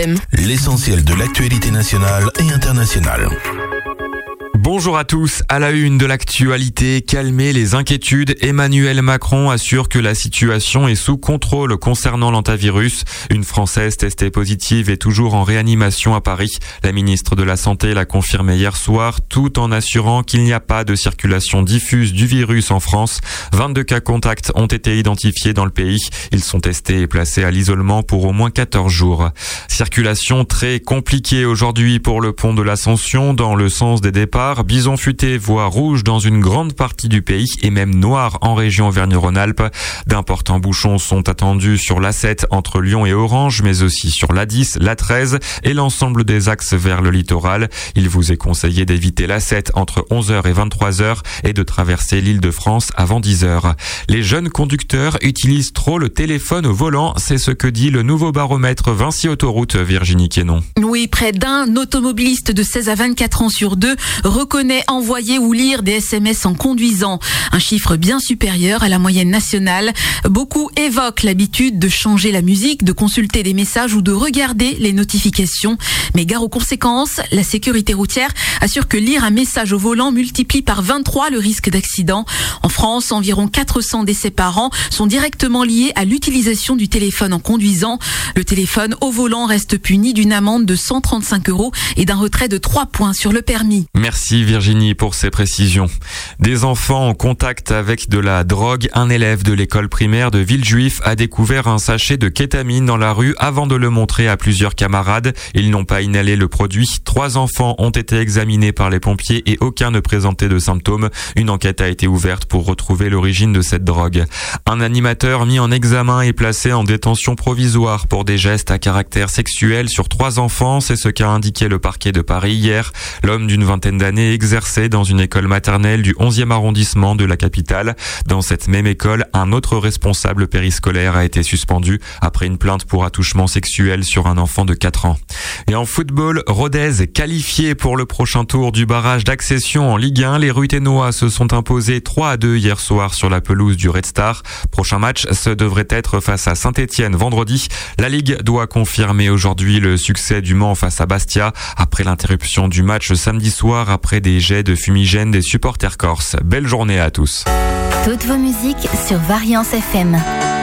L'essentiel de l'actualité nationale et internationale. Bonjour à tous. À la une de l'actualité, calmer les inquiétudes, Emmanuel Macron assure que la situation est sous contrôle concernant l'hantavirus. Une Française testée positive est toujours en réanimation à Paris. La ministre de la Santé l'a confirmé hier soir, tout en assurant qu'il n'y a pas de circulation diffuse du virus en France. 22 cas contacts ont été identifiés dans le pays. Ils sont testés et placés à l'isolement pour au moins 14 jours. Circulation très compliquée aujourd'hui pour le pont de l'Ascension dans le sens des départs. Bison futé voie rouge dans une grande partie du pays et même noir en région Auvergne-Rhône-Alpes. D'importants bouchons sont attendus sur l'A7 entre Lyon et Orange, mais aussi sur l'A10, l'A13 et l'ensemble des axes vers le littoral. Il vous est conseillé d'éviter l'A7 entre 11h et 23h et de traverser l'Île-de-France avant 10h. Les jeunes conducteurs utilisent trop le téléphone au volant, c'est ce que dit le nouveau baromètre Vinci Autoroute, Virginie Quénon. Oui, près d'un automobiliste de 16 à 24 ans sur 2 reconnaît envoyer ou lire des SMS en conduisant. Un chiffre bien supérieur à la moyenne nationale. Beaucoup évoquent l'habitude de changer la musique, de consulter des messages ou de regarder les notifications. Mais gare aux conséquences, la sécurité routière assure que lire un message au volant multiplie par 23 le risque d'accident. En France, environ 400 décès par an sont directement liés à l'utilisation du téléphone en conduisant. Le téléphone au volant reste puni d'une amende de 135 € et d'un retrait de 3 points sur le permis. Merci Virginie pour ces précisions. Des enfants en contact avec de la drogue. Un élève de l'école primaire de Villejuif a découvert un sachet de kétamine dans la rue avant de le montrer à plusieurs camarades. Ils n'ont pas inhalé le produit. 3 enfants ont été examinés par les pompiers et aucun ne présentait de symptômes. Une enquête a été ouverte pour retrouver l'origine de cette drogue. Un animateur mis en examen est placé en détention provisoire pour des gestes à caractère sexuel sur 3 enfants. C'est ce qu'a indiqué le parquet de Paris hier. L'homme d'une vingtaine d'années exerçait dans une école maternelle du 11e arrondissement de la capitale. Dans cette même école, un autre responsable périscolaire a été suspendu après une plainte pour attouchement sexuel sur un enfant de 4 ans. Et en football, Rodez qualifié pour le prochain tour du barrage d'accession en Ligue 1. Les Ruthénois se sont imposés 3-2 hier soir sur la pelouse du Red Star. Prochain match, ce devrait être face à Saint-Étienne vendredi. La Ligue doit confirmer aujourd'hui le succès du Mans face à Bastia après l'interruption du match samedi soir après des jets de fumigène des supporters corses. Belle journée à tous. Toutes vos musiques sur Variance FM.